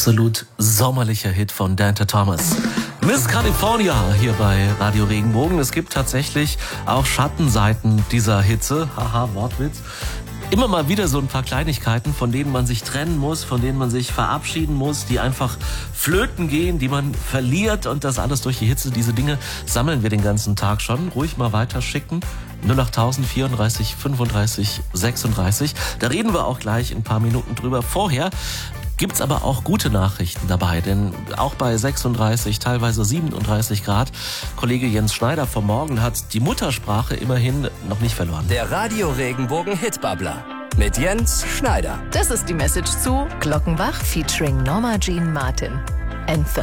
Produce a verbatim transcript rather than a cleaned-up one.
absolut sommerlicher Hit von Dante Thomas. Miss California hier bei Radio Regenbogen. Es gibt tatsächlich auch Schattenseiten dieser Hitze. Haha, Wortwitz. Immer mal wieder so ein paar Kleinigkeiten, von denen man sich trennen muss, von denen man sich verabschieden muss, die einfach flöten gehen, die man verliert und das alles durch die Hitze. Diese Dinge sammeln wir den ganzen Tag schon. Ruhig mal weiterschicken. null acht tausend vierunddreißig fünfunddreißig sechsunddreißig. Da reden wir auch gleich in ein paar Minuten drüber. Vorher gibt's aber auch gute Nachrichten dabei, denn auch bei sechsunddreißig, teilweise siebenunddreißig Grad, Kollege Jens Schneider vom Morgen hat die Muttersprache immerhin noch nicht verloren. Der Radio Regenbogen Hitbabbler mit Jens Schneider. Das ist die Message zu Glockenbach featuring Norma Jean Martin. Anthem.